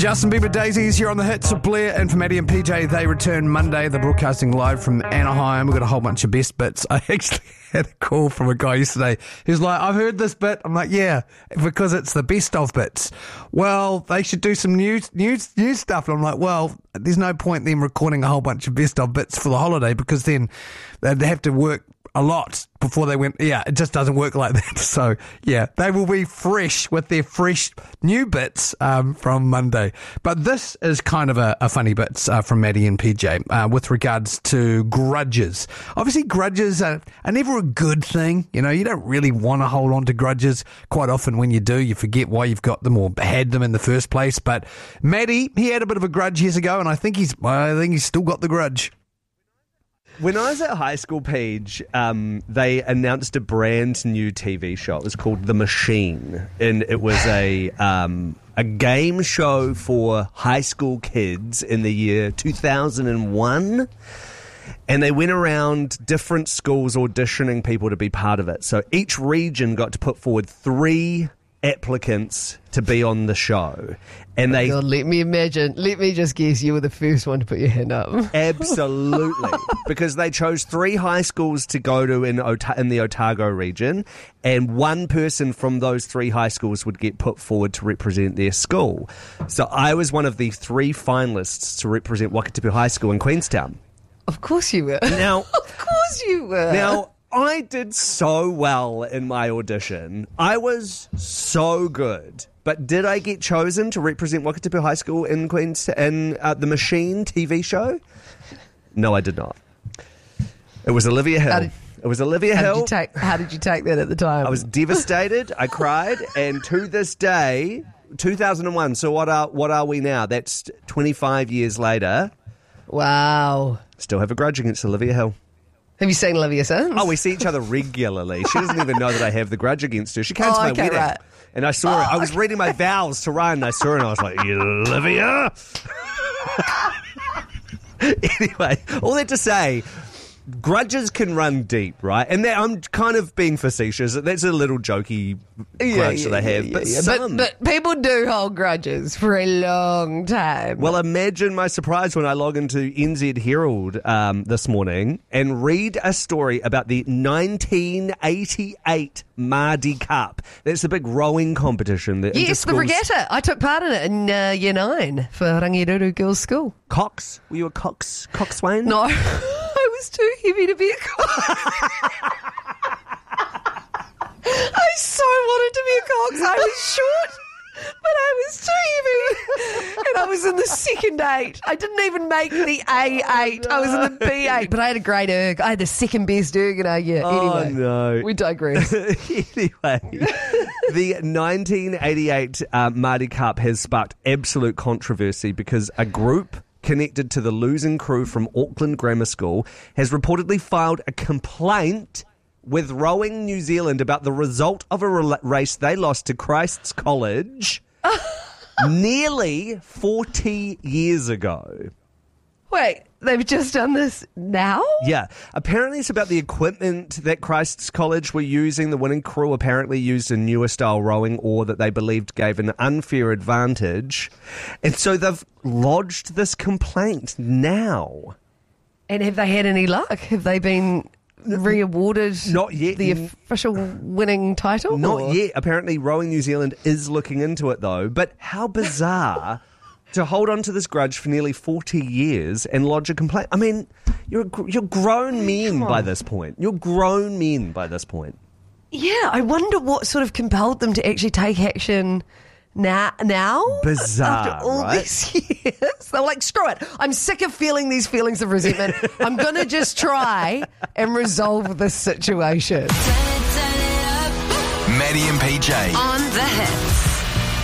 Justin Bieber Daisies here on the hits of Blair and for Maddie and PJ. They return Monday. They're broadcasting live from Anaheim. We've got a whole bunch of best bits. I actually had a call from a guy yesterday who's like, I've heard this bit. I'm like, yeah, because it's the best of bits. Well, they should do some new stuff. And I'm like, well, there's no point them recording a whole bunch of best of bits for the holiday because then they'd have to work a lot before they went. Yeah, it just doesn't work like that. So yeah, they will be fresh with their fresh new bits from Monday. But this is kind of a funny bits from Maddie and PJ with regards to grudges. Obviously, grudges are never a good thing. You know, you don't really want to hold on to grudges. Quite often when you do, you forget why you've got them or had them in the first place. But Maddie, he had a bit of a grudge years ago, and I think he's still got the grudge. When I was at high school, Paige, they announced a brand new TV show. It was called The Machine, and it was a game show for high school kids in the year 2001. And they went around different schools auditioning people to be part of it. So each region got to put forward 3 applicants to be on the show. And they God, let me imagine. Let me just guess you were the first one to put your hand up. Absolutely. Because they chose 3 high schools to go to in the Otago region, and one person from those 3 high schools would get put forward to represent their school. So I was one of the 3 finalists to represent Wakatipu High School in Queenstown. Of course you were. Now, of course you were. Now, I did so well in my audition. I was so good. But did I get chosen to represent Wakatipu High School in The Machine TV show? No, I did not. It was Olivia Hill. How did you take that at the time? I was devastated. I cried. And to this day, 2001, so what are we now? That's 25 years later. Wow. Still have a grudge against Olivia Hill. Have you seen Olivia since? Oh, we see each other regularly. She doesn't even know that I have the grudge against her. She came to my wedding. Right. And I saw her. I was reading my vows to Ryan, and I saw her, and I was like, Olivia! Anyway, all that to say, grudges can run deep, right? And I'm kind of being facetious. That's a little jokey grudge that I have. But people do hold grudges for a long time. Well, imagine my surprise when I log into NZ Herald this morning and read a story about the 1988 Mādi Cup. That's a big rowing competition. Yes, the regatta. I took part in it in Year 9 for Rangiruru Girls' School. Cox? Were you a coxswain? No. I was too heavy to be a cox. I so wanted to be a cox. I was short, but I was too heavy. And I was in the second 8. I didn't even make the A8. I was in the B8, but I had a great erg. I had the second best erg in our year. Anyway, no. We digress. Anyway, the 1988 Mādi Cup has sparked absolute controversy because a group connected to the losing crew from Auckland Grammar School has reportedly filed a complaint with Rowing New Zealand about the result of a race they lost to Christ's College nearly 40 years ago. Wait, they've just done this now? Yeah. Apparently it's about the equipment that Christ's College were using. The winning crew apparently used a newer style rowing oar that they believed gave an unfair advantage. And so they've lodged this complaint now. And have they had any luck? Have they been re-awarded not yet the official winning title? Not yet. Apparently Rowing New Zealand is looking into it though. But how bizarre to hold on to this grudge for nearly 40 years and lodge a complaint. I mean, you're grown men by this point. You're grown men by this point. Yeah, I wonder what sort of compelled them to actually take action now. Bizarre, after all right? these years. They're like, screw it. I'm sick of feeling these feelings of resentment. I'm going to just try and resolve this situation. Maddie and PJ on the hits.